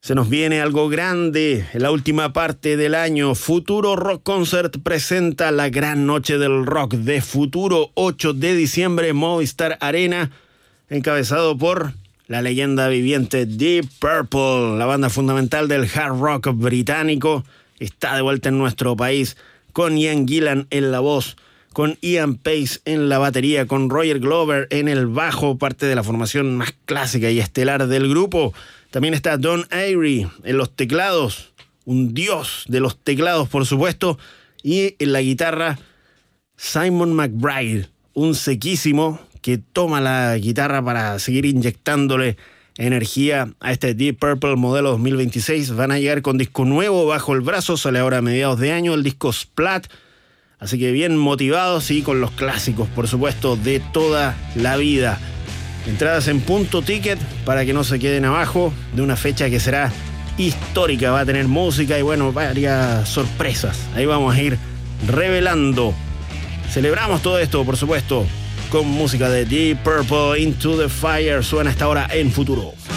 Se nos viene algo grande en la última parte del año. Futuro Rock Concert presenta la gran noche del rock de Futuro, 8 de diciembre, Movistar Arena, encabezado por la leyenda viviente Deep Purple, la banda fundamental del hard rock británico. Está de vuelta en nuestro país con Ian Gillan en la voz, con Ian Pace en la batería, con Roger Glover en el bajo, parte de la formación más clásica y estelar del grupo. También está Don Airey en los teclados, un dios de los teclados, por supuesto. Y en la guitarra, Simon McBride, un sequísimo que toma la guitarra para seguir inyectándole energía a este Deep Purple modelo 2026. Van a llegar con disco nuevo bajo el brazo, sale ahora a mediados de año, el disco Splat. Así que bien motivados y con los clásicos, por supuesto, de toda la vida. Entradas en Punto Ticket para que no se queden abajo de una fecha que será histórica. Va a tener música y bueno, varias sorpresas. Ahí vamos a ir revelando. Celebramos todo esto, por supuesto, con música de Deep Purple. Into the Fire suena hasta ahora en Futuro.